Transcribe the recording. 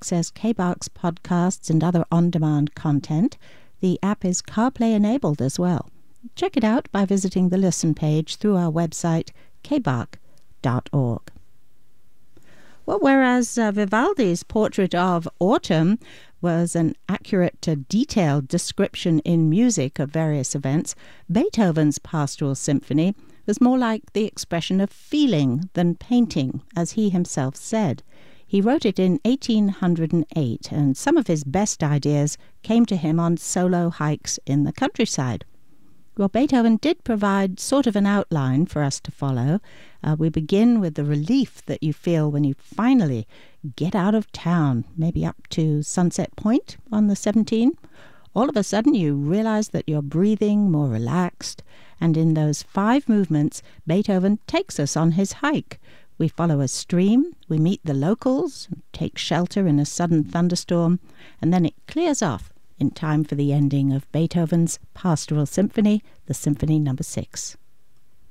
access KBark's podcasts and other on-demand content. The app is CarPlay enabled as well. Check it out by visiting the listen page through our website, kbark.org. Well, whereas Vivaldi's portrait of autumn was an accurate, detailed description in music of various events, Beethoven's Pastoral Symphony was more like the expression of feeling than painting, as he himself said. He wrote it in 1808, and some of his best ideas came to him on solo hikes in the countryside. Well, Beethoven did provide sort of an outline for us to follow. We begin with the relief that you feel when you finally get out of town, maybe up to Sunset Point on the 17. All of a sudden you realize that you're breathing more relaxed, and in those 5 movements, Beethoven takes us on his hike. We follow a stream, we meet the locals, take shelter in a sudden thunderstorm, and then it clears off in time for the ending of Beethoven's Pastoral Symphony, the Symphony No. 6.